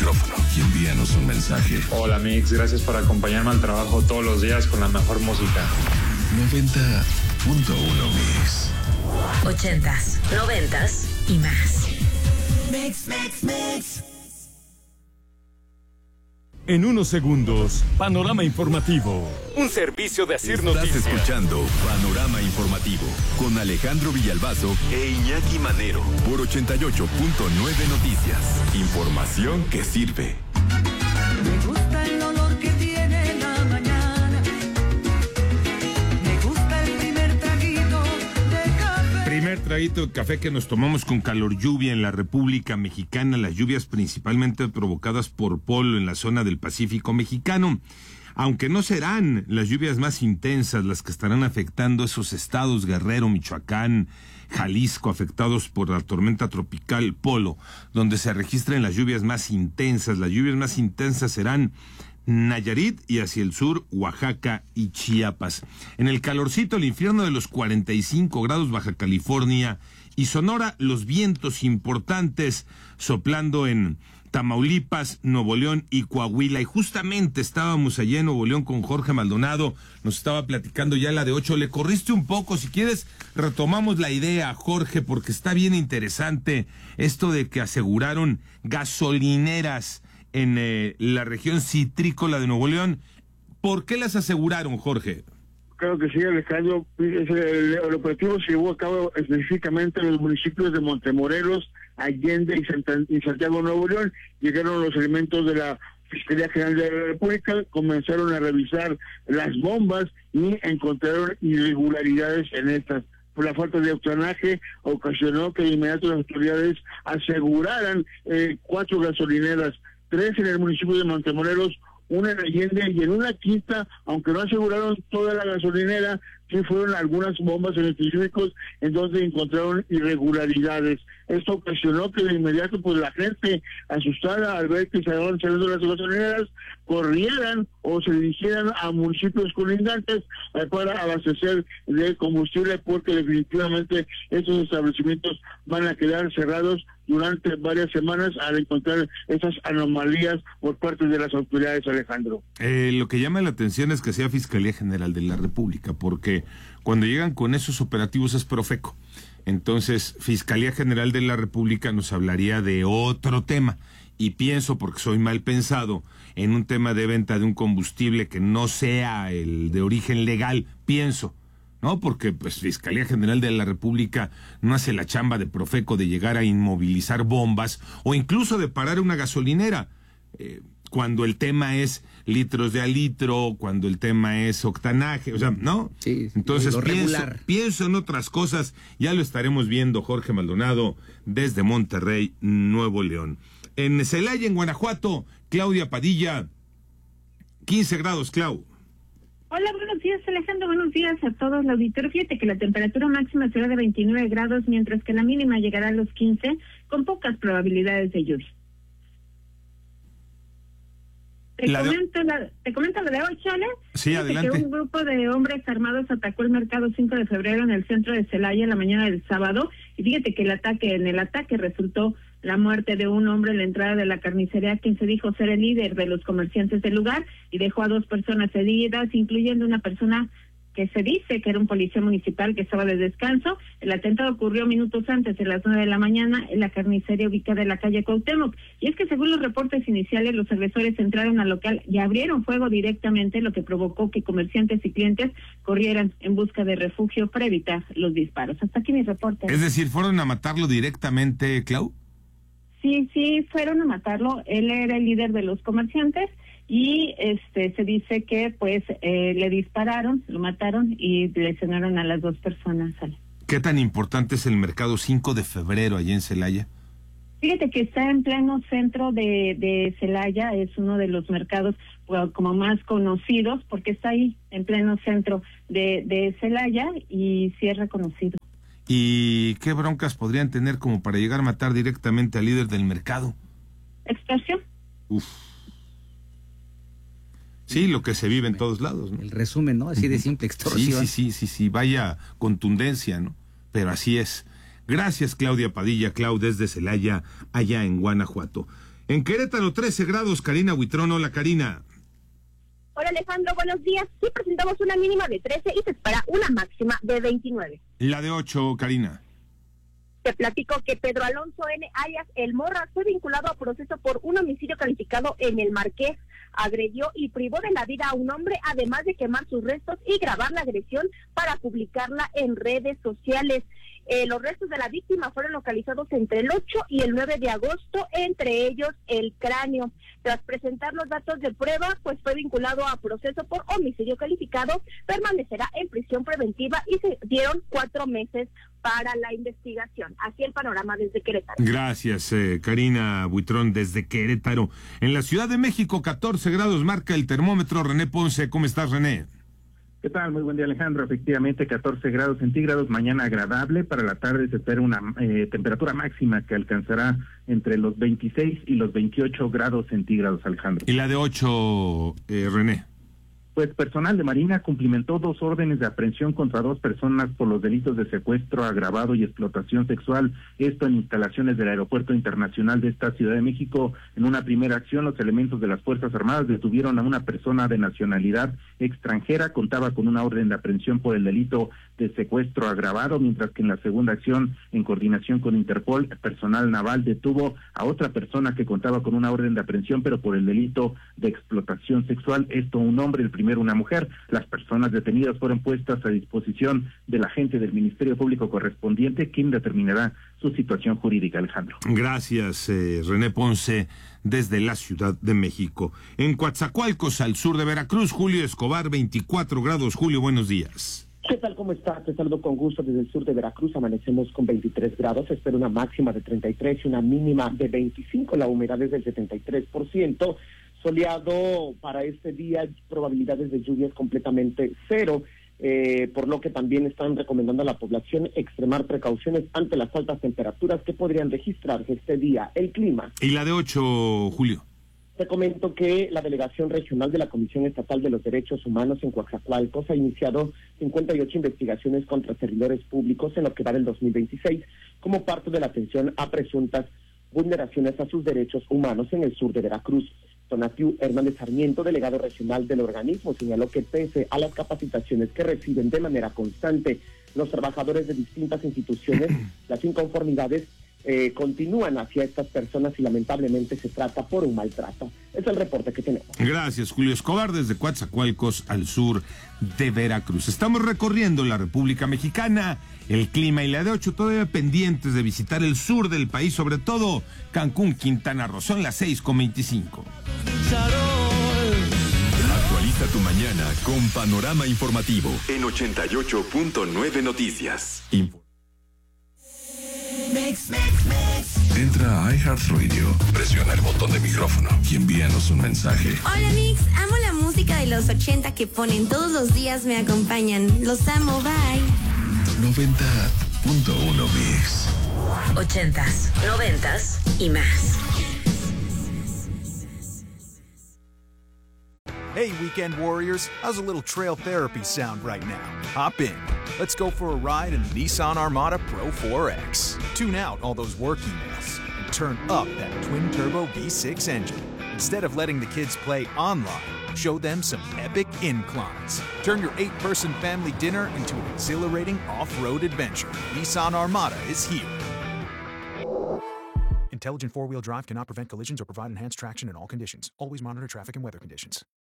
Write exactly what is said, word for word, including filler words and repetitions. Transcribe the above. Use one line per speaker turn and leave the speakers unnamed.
micrófono y envíanos un mensaje.
Hola Mix, gracias por acompañarme al trabajo todos los días con la mejor música.
noventa punto uno Mix.
Ochentas, noventas y más.
Mix, mix, mix.
En unos segundos, Panorama Informativo. Un servicio de Asir Noticias.
Estás escuchando Panorama Informativo con Alejandro Villalbazo e Iñaki Manero por ochenta y ocho punto nueve Noticias. Información que sirve.
Me gusta el olor que tiene la mañana. Me gusta el primer traguito de café.
Primer traguito de café que nos tomamos con calor lluvia en la República Mexicana, las lluvias principalmente provocadas por polo en la zona del Pacífico mexicano. Aunque no serán las lluvias más intensas las que estarán afectando esos estados, Guerrero, Michoacán, Jalisco, afectados por la tormenta tropical Polo, donde se registran las lluvias más intensas. Las lluvias más intensas serán Nayarit y hacia el sur, Oaxaca y Chiapas. En el calorcito, el infierno de los cuarenta y cinco grados, Baja California y Sonora, los vientos importantes soplando en Tamaulipas, Nuevo León y Coahuila. Y justamente estábamos allá en Nuevo León con Jorge Maldonado, nos estaba platicando ya la de ocho. Le corriste un poco, si quieres retomamos la idea, Jorge, porque está bien interesante esto de que aseguraron gasolineras en eh, la región citrícola de Nuevo León. ¿Por qué las aseguraron, Jorge?
Claro que sí, Alejandro. El, el operativo se llevó a cabo específicamente en los municipios de Montemorelos, Allende y, Santa, y Santiago, Nuevo León. Llegaron los elementos de la Fiscalía General de la República, comenzaron a revisar las bombas y encontraron irregularidades en estas. Por la falta de octanaje ocasionó que de inmediato las autoridades aseguraran eh, cuatro gasolineras, tres en el municipio de Montemorelos, una en Allende y en una quinta, aunque no aseguraron toda la gasolinera, sí fueron algunas bombas en específicos en donde encontraron irregularidades. Esto ocasionó que de inmediato pues la gente asustada al ver que se estaban saliendo las gasolineras corrieran o se dirigieran a municipios colindantes eh, para abastecer de combustible, porque definitivamente estos establecimientos van a quedar cerrados durante varias semanas al encontrar esas anomalías por parte de las autoridades, Alejandro.
Eh, lo que llama la atención es que sea Fiscalía General de la República, porque cuando llegan con esos operativos es Profeco. Entonces, Fiscalía General de la República nos hablaría de otro tema. Y pienso, porque soy mal pensado, en un tema de venta de un combustible que no sea el de origen legal, pienso. No, porque pues Fiscalía General de la República no hace la chamba de Profeco de llegar a inmovilizar bombas o incluso de parar una gasolinera. Eh, cuando el tema es litros de a litro, cuando el tema es octanaje, o sea, ¿no?
Sí,
entonces
lo
pienso,
regular.
pienso en otras cosas, ya lo estaremos viendo, Jorge Maldonado, desde Monterrey, Nuevo León. En Celaya, en Guanajuato, Claudia Padilla, quince grados, Clau.
Hola, buenos días, Alejandro, buenos días a todos los auditores. Fíjate que la temperatura máxima será de veintinueve grados, mientras que la mínima llegará a los quince, con pocas probabilidades de lluvia. Te
La de...
comento la, te comento lo de hoy, Chale.
Sí,
Fíjate
adelante.
que un grupo de hombres armados atacó el mercado cinco de febrero en el centro de Celaya en la mañana del sábado, y fíjate que el ataque, en el ataque resultó la muerte de un hombre en la entrada de la carnicería, quien se dijo ser el líder de los comerciantes del lugar, y dejó a dos personas heridas, incluyendo una persona que se dice que era un policía municipal que estaba de descanso. El atentado ocurrió minutos antes de las nueve de la mañana en la carnicería ubicada en la calle Cuauhtémoc. Y es que según los reportes iniciales, los agresores entraron al local y abrieron fuego directamente, lo que provocó que comerciantes y clientes corrieran en busca de refugio para evitar los disparos. Hasta aquí mi reporte.
Es decir, ¿fueron a matarlo directamente, Clau?
Sí, sí, fueron a matarlo. Él era el líder de los comerciantes y este se dice que pues eh, le dispararon, lo mataron y lesionaron a las dos personas.
¿Qué tan importante es el mercado cinco de febrero allá en Celaya?
Fíjate que está en pleno centro de, de Celaya, es uno de los mercados bueno, como más conocidos, porque está ahí, en pleno centro de, de Celaya, y sí es reconocido.
¿Y qué broncas podrían tener como para llegar a matar directamente al líder del mercado?
Extorsión.
Uf. Sí, lo que se vive en todos lados, ¿no?
El resumen, ¿no? Así de simple, extorsión.
Sí, sí, sí, sí, sí, vaya contundencia, ¿no? Pero así es. Gracias, Claudia Padilla, Clau, desde Celaya, allá en Guanajuato. En Querétaro, trece grados, Karina Buitrón. Hola, Karina.
Hola, Alejandro, buenos días. Sí, presentamos una mínima de trece y se espera una máxima de veintinueve.
La de ocho, Karina.
Te platico que Pedro Alonso N. alias El Morra fue vinculado a proceso por un homicidio calificado en el Marqués. Agredió y privó de la vida a un hombre, además de quemar sus restos y grabar la agresión para publicarla en redes sociales. Eh, los restos de la víctima fueron localizados entre el ocho y el nueve de agosto, entre ellos el cráneo. Tras presentar los datos de prueba, pues fue vinculado a proceso por homicidio calificado, permanecerá en prisión preventiva y se dieron cuatro meses para la investigación. Así el panorama desde Querétaro.
Gracias, eh, Karina Buitrón, desde Querétaro. En la Ciudad de México, catorce grados marca el termómetro. René Ponce, ¿cómo estás, René?
¿Qué tal? Muy buen día, Alejandro. Efectivamente, catorce grados centígrados, mañana agradable. Para la tarde se espera una eh, temperatura máxima que alcanzará entre los veintiséis y los veintiocho grados centígrados, Alejandro.
¿Y la de ocho, eh, René?
Pues personal de Marina cumplimentó dos órdenes de aprehensión contra dos personas por los delitos de secuestro agravado y explotación sexual, esto en instalaciones del Aeropuerto Internacional de esta Ciudad de México. En una primera acción, los elementos de las Fuerzas Armadas detuvieron a una persona de nacionalidad extranjera, contaba con una orden de aprehensión por el delito de secuestro agravado, mientras que en la segunda acción, en coordinación con Interpol, personal naval detuvo a otra persona que contaba con una orden de aprehensión, pero por el delito de explotación sexual, esto un hombre, el primero una mujer. Las personas detenidas fueron puestas a disposición del agente del Ministerio Público correspondiente, quien determinará su situación jurídica, Alejandro.
Gracias, eh, René Ponce, desde la Ciudad de México. En Coatzacoalcos, al sur de Veracruz, Julio Escobar, veinticuatro grados. Julio, buenos días.
¿Qué tal? ¿Cómo estás? Te saludo con gusto desde el sur de Veracruz. Amanecemos con veintitrés grados. Se espera una máxima de treinta y tres y una mínima de veinticinco. La humedad es del setenta y tres por ciento. Soleado para este día, probabilidades de lluvias completamente cero, eh, por lo que también están recomendando a la población extremar precauciones ante las altas temperaturas que podrían registrarse este día. El clima.
¿Y la de ocho, Julio?
Te comento que la Delegación Regional de la Comisión Estatal de los Derechos Humanos en Coatzacoalcos ha iniciado cincuenta y ocho investigaciones contra servidores públicos en lo que va del dos mil veintiséis, como parte de la atención a presuntas vulneraciones a sus derechos humanos en el sur de Veracruz. Tonatiu Hernández Sarmiento, delegado regional del organismo, señaló que pese a las capacitaciones que reciben de manera constante los trabajadores de distintas instituciones, las inconformidades eh, continúan hacia estas personas y lamentablemente se trata por un maltrato. Es el reporte que tenemos.
Gracias, Julio Escobar, desde Coatzacoalcos, al sur de Veracruz. Estamos recorriendo la República Mexicana. El clima y la de ocho todavía pendientes de visitar el sur del país, sobre todo Cancún, Quintana Roo. Son las seis con veinticinco.
Actualiza tu mañana con Panorama Informativo en ochenta y ocho punto nueve Noticias. Info.
Mix, mix, mix.
Entra a iHeartRadio, presiona el botón de micrófono y envíanos un mensaje.
Hola Mix, amo la música de los ochenta que ponen todos los días, me acompañan. Los amo, bye.
noventa punto uno Mix.
Ochentas, noventas y más.
Hey, Weekend Warriors, how's a little trail therapy sound right now? Hop in. Let's go for a ride in the Nissan Armada Pro four X. Tune out all those work emails and turn up that twin-turbo V six engine. Instead of letting the kids play online, show them some epic inclines. Turn your eight-person family dinner into an exhilarating off-road adventure. Nissan Armada is here. Intelligent four-wheel drive cannot prevent collisions or provide enhanced traction in all conditions. Always monitor traffic and weather conditions.